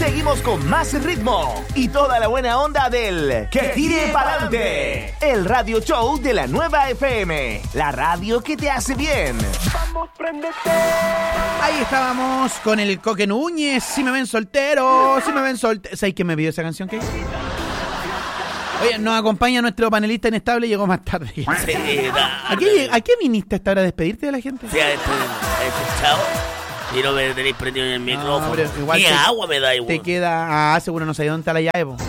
Seguimos con más ritmo y toda la buena onda del Que Tire Pa'lante, el radio show de la Nueva FM, la radio que te hace bien. Vamos, préndete. Ahí estábamos con el Coque Núñez. Si me ven soltero, si me ven soltero. ¿Sabes quién me pidió esa canción? ¿Qué? Oye, nos acompaña nuestro panelista inestable, llegó más tarde. Sí, ¿A qué viniste a esta hora a despedirte de la gente? Sí, he escuchado. Y no me tenéis prendido en el micrófono. Pero igual ni agua me da igual. Te queda... seguro no sabía dónde está la llave, po.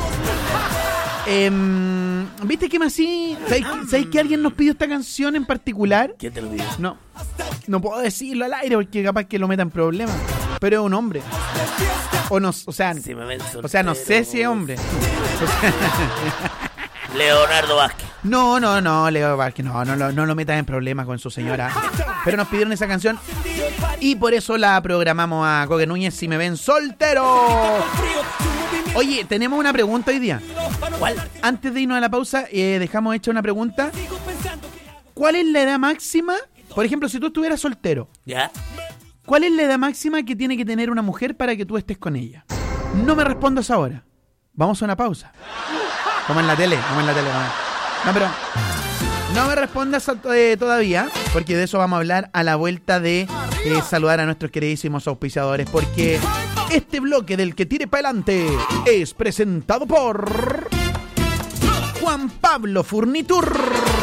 ¿Viste qué más así? ¿Sabes que alguien nos pidió esta canción en particular? ¿Quién te lo pidió? No puedo decirlo al aire porque capaz que lo meta en problemas. Pero es un hombre. O sea, Si me ven soltero, o sea, no sé si es hombre. Leonardo Vázquez. No, Leo Vázquez, no lo metas en problemas con su señora. Pero nos pidieron esa canción y por eso la programamos a Coque Núñez, Si me ven soltero. Oye, tenemos una pregunta hoy día. ¿Cuál? Antes de irnos a la pausa, dejamos hecha una pregunta. ¿Cuál es la edad máxima? Por ejemplo, si tú estuvieras soltero, ¿Ya? ¿cuál es la edad máxima que tiene que tener una mujer para que tú estés con ella? No me respondas ahora. Vamos a una pausa. Como en la tele. No, pero no me respondas todavía, porque de eso vamos a hablar a la vuelta de saludar a nuestros queridísimos auspiciadores, porque este bloque del Que Tire Pa'lante es presentado por Juan Pablo Furnitur.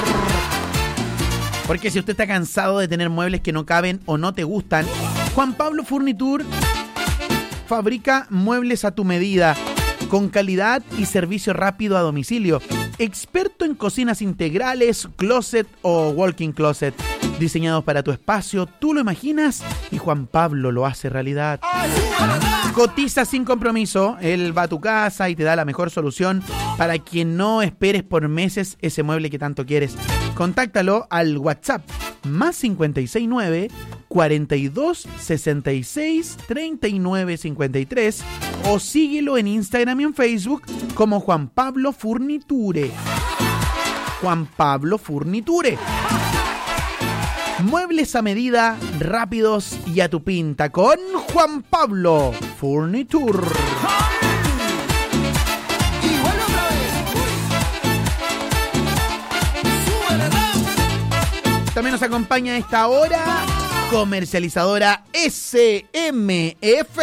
Porque si usted está cansado de tener muebles que no caben o no te gustan, Juan Pablo Furnitur fabrica muebles a tu medida, con calidad y servicio rápido a domicilio. Experto en cocinas integrales, closet o walk-in closet, diseñados para tu espacio, tú lo imaginas y Juan Pablo lo hace realidad. Cotiza sin compromiso, él va a tu casa y te da la mejor solución para que no esperes por meses ese mueble que tanto quieres. Contáctalo al WhatsApp más 569 42 66 39 53 o síguelo en Instagram y en Facebook como Juan Pablo Furniture. Juan Pablo Furniture. Muebles a medida, rápidos y a tu pinta con Juan Pablo Furniture. También nos acompaña a esta hora Comercializadora SMF.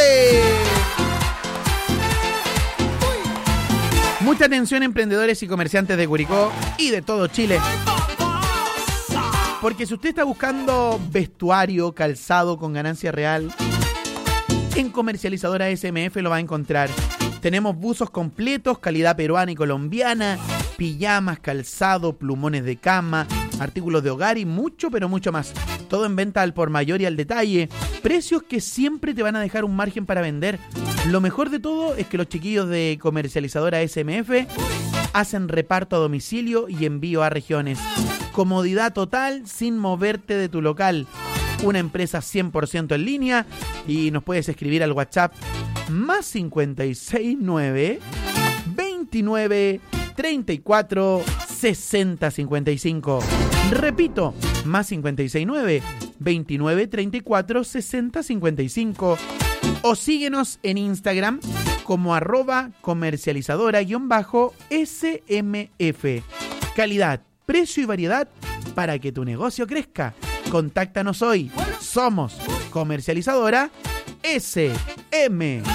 Mucha atención, emprendedores y comerciantes de Curicó y de todo Chile. Porque si usted está buscando vestuario, calzado con ganancia real, en Comercializadora SMF lo va a encontrar. Tenemos buzos completos, calidad peruana y colombiana, pijamas, calzado, plumones de cama, artículos de hogar y mucho, pero mucho más. Todo en venta al por mayor y al detalle. Precios que siempre te van a dejar un margen para vender. Lo mejor de todo es que los chiquillos de Comercializadora SMF hacen reparto a domicilio y envío a regiones. Comodidad total sin moverte de tu local. Una empresa 100% en línea y nos puedes escribir al WhatsApp más 569 29 34 60 55. Repito, más 569 29 34 60 55. O síguenos en Instagram como @comercializadora_SMF. Calidad, precio y variedad para que tu negocio crezca. Contáctanos hoy. Somos Comercializadora SMF.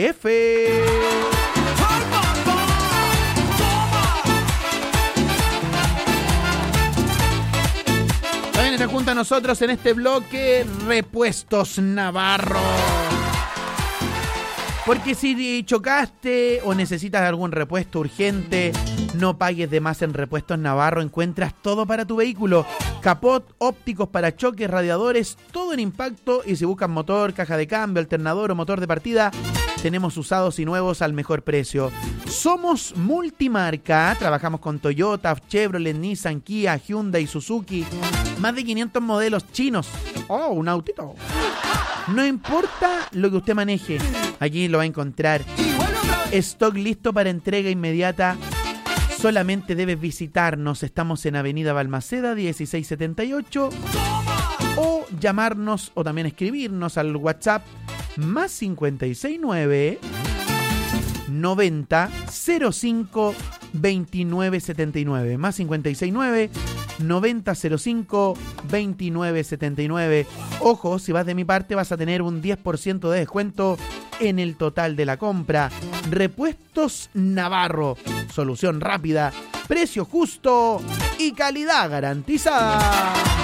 También está junto a nosotros en este bloque Repuestos Navarro. Porque si chocaste o necesitas algún repuesto urgente, no pagues de más en Repuestos Navarro. Encuentras todo para tu vehículo. Capot, ópticos, parachoques, radiadores, todo en impacto. Y si buscan motor, caja de cambio, alternador o motor de partida, tenemos usados y nuevos al mejor precio. Somos multimarca. Trabajamos con Toyota, Chevrolet, Nissan, Kia, Hyundai, Suzuki. Más de 500 modelos chinos. Oh, un autito. No importa lo que usted maneje, aquí lo va a encontrar. Stock listo para entrega inmediata. Solamente debes visitarnos. Estamos en Avenida Balmaceda 1678. O llamarnos o también escribirnos al WhatsApp más 569 90 05 29 79. Más 569 90 05 29 79. Ojo, si vas de mi parte vas a tener un 10% de descuento en el total de la compra. Repuestos Navarro. Solución rápida, precio justo y calidad garantizada.